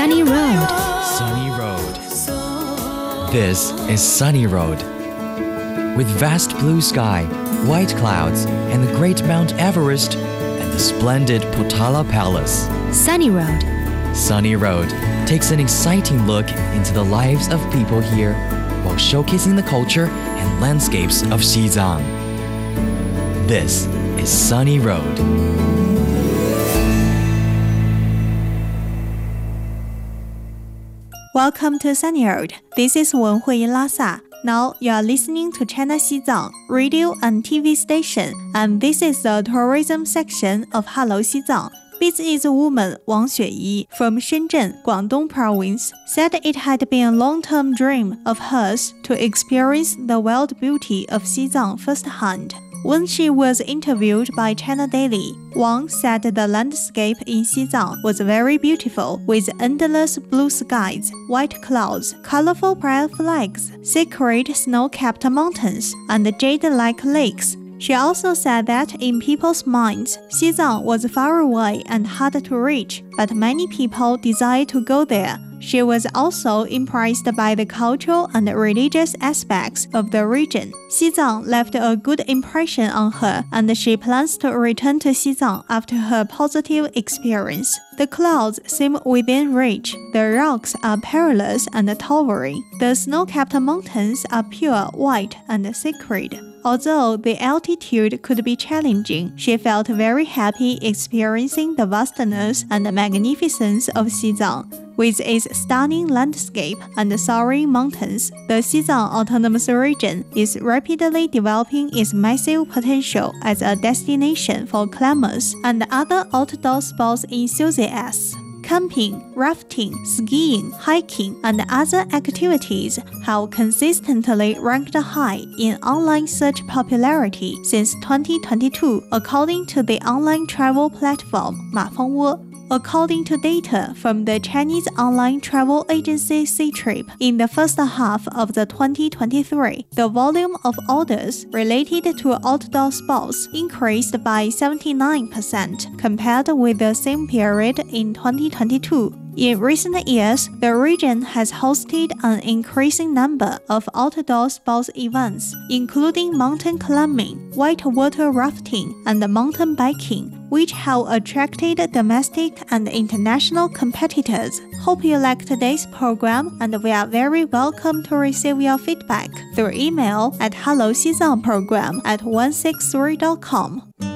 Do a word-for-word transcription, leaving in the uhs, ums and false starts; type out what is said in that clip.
Sunny Road. Sunny Road. This is Sunny Road. With vast blue sky, white clouds, and the great Mount Everest, and the splendid Potala Palace. Sunny Road. Sunny Road takes an exciting look into the lives of people here while showcasing the culture and landscapes of Xizang. This is Sunny Road. Welcome to Sunny Road. This is Wen Hui Lhasa. Now you are listening to China Xizang radio and T V station, and this is the tourism section of Hello Xizang. Businesswoman Wang Xueyi from Shenzhen, Guangdong Province, said it had been a long-term dream of hers to experience the wild beauty of Xizang firsthand. When she was interviewed by China Daily, Wang said the landscape in Xizang was very beautiful, with endless blue skies, white clouds, colorful pride flags, sacred snow-capped mountains, and jade-like lakes. She also said that in people's minds, Xizang was far away and hard to reach, but many people desire to go there. She was also impressed by the cultural and religious aspects of the region. Xizang left a good impression on her, and she plans to return to Xizang after her positive experience. The clouds seem within reach. The rocks are perilous and towering. The snow-capped mountains are pure white and sacred. Although the altitude could be challenging, she felt very happy experiencing the vastness and magnificence of Xizang. With its stunning landscape and soaring mountains, the Xizang Autonomous Region is rapidly developing its massive potential as a destination for climbers and other outdoor sports enthusiasts. Camping, rafting, skiing, hiking, and other activities have consistently ranked high in online search popularity since twenty twenty-two, according to the online travel platform Mafengwo. According to data from the Chinese online travel agency Ctrip, in the first half of the twenty twenty-three, the volume of orders related to outdoor sports increased by seventy-nine percent compared with the same period in twenty twenty-two. In recent years, the region has hosted an increasing number of outdoor sports events, including mountain climbing, whitewater rafting, and mountain biking, which have attracted domestic and international competitors. Hope you like today's program, and we are very welcome to receive your feedback through email at hello xizang program at one six three dot com.